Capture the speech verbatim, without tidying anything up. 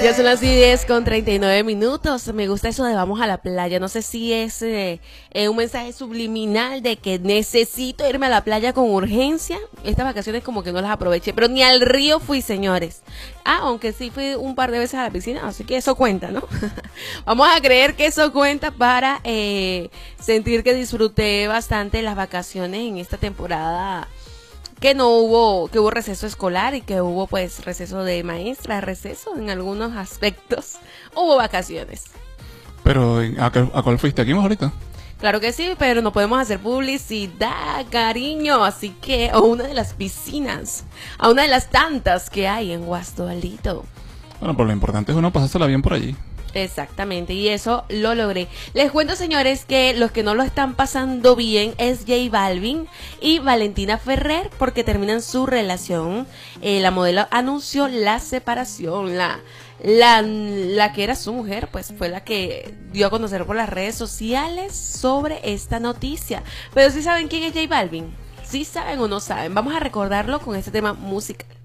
Ya son las diez con treinta y nueve minutos. Me gusta eso de vamos a la playa. No sé si es eh, eh, un mensaje subliminal de que necesito irme a la playa con urgencia. Estas vacaciones como que no las aproveché, pero ni al río fui, señores. Ah, aunque sí fui un par de veces a la piscina, así que eso cuenta, ¿no? Vamos a creer que eso cuenta para eh, sentir que disfruté bastante las vacaciones en esta temporada, que no hubo, que hubo receso escolar y que hubo pues receso de maestra, receso en algunos aspectos, hubo vacaciones. Pero, ¿a, a cuál fuiste? ¿Aquí más ahorita? Claro que sí, pero no podemos hacer publicidad, cariño, así que a una de las piscinas, a una de las tantas que hay en Guastoalito. Bueno, pues lo importante es uno pasársela bien por allí. Exactamente, y eso lo logré. Les cuento, señores, que los que no lo están pasando bien es J Balvin y Valentina Ferrer, porque terminan su relación. Eh, la modelo anunció la separación. La, la, la que era su mujer, pues fue la que dio a conocer por las redes sociales sobre esta noticia. Pero ¿sí saben quién es J Balvin? ¿Sí saben o no saben? Vamos a recordarlo con este tema musical.